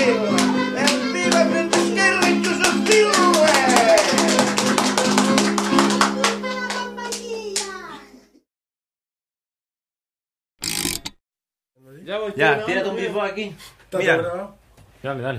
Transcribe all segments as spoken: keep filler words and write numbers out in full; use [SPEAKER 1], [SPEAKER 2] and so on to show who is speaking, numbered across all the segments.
[SPEAKER 1] ¡Evviva Francisquello y tus hostiles!
[SPEAKER 2] Ya, voy,
[SPEAKER 3] ya tírate un bifo aquí. Mira.
[SPEAKER 2] Dale, dale.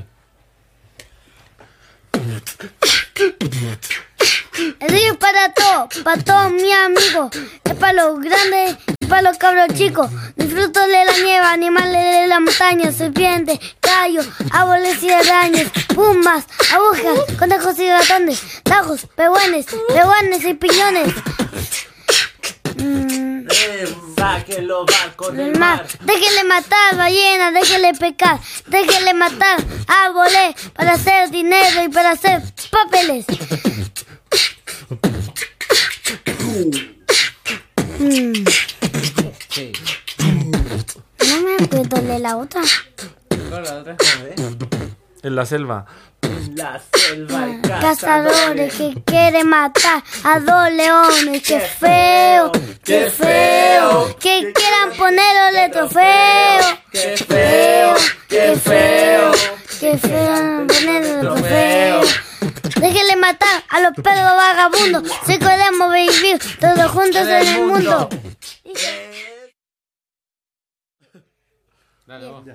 [SPEAKER 4] El río es para todos, para todos mis amigos. Es para los grandes y para los cabros chicos. Disfruto de la nieve, animales de la montaña, serpientes, callos, árboles y arañas, pumas, agujas, conejos y ratones, tajos, pehuenes, pehuenes y piñones. Mm.
[SPEAKER 3] Sáquenlo, va con el
[SPEAKER 4] El mar.
[SPEAKER 3] mar.
[SPEAKER 4] Déjenle matar ballenas, déjenle pecar, déjenle matar árboles para hacer dinero y para hacer papeles. Mm.
[SPEAKER 3] Sí.
[SPEAKER 4] No me acuerdo de la otra.
[SPEAKER 3] ¿Cuál la otra?
[SPEAKER 2] En la selva.
[SPEAKER 3] En la selva hay
[SPEAKER 4] Cazadores que quieren matar a dos leones. ¡Qué feo! ¡Qué feo! Que quieran ponerle trofeo.
[SPEAKER 3] ¡Qué feo! ¡Qué feo!
[SPEAKER 4] Que quieran ponerle trofeo. Déjenle matar a los perros vagabundos. Si queremos vivir todos juntos en el mundo.
[SPEAKER 2] Dale, vamos.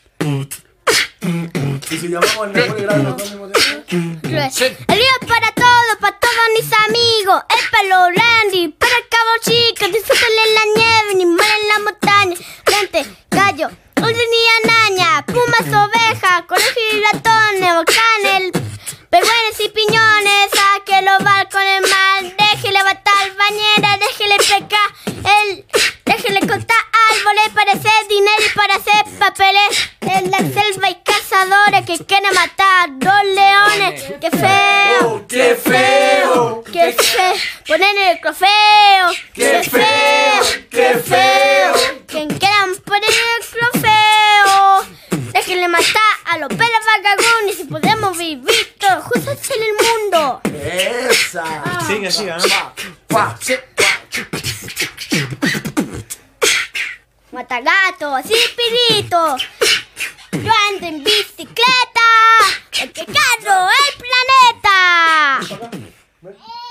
[SPEAKER 1] Y si llamamos al Nahuel Grande, ¿dónde hemos
[SPEAKER 4] El río es para todos, para todos mis amigos. Es para los grandes, para el cabo chico. Disfruten en la nieve, animales en la montaña. Frente, gallo, dulce y anaña, pumas, ovejas, conejos y ratones, volcanes, pehuenes y piñones. A que lo va con el mar, déjele matar bañera, déjele pecar, el, déjele cortar árboles para hacer dinero y para hacer papeles. En la selva hay cazadores que quieren matar dos leones. ¡Qué feo!
[SPEAKER 3] ¡Qué feo!
[SPEAKER 4] ¡Qué feo! Ponen el trofeo.
[SPEAKER 3] ¡Qué feo! ¡Qué feo!
[SPEAKER 4] Quien quieran poner el trofeo. Déjenle matar a los perros vagabundos y podemos vivir todos juntos en el mundo.
[SPEAKER 1] ¡Esa!
[SPEAKER 3] Sigue, sigue, ¿no?
[SPEAKER 4] Matagatos y piritos. Yo ando en bicicleta. Porque carro el planeta.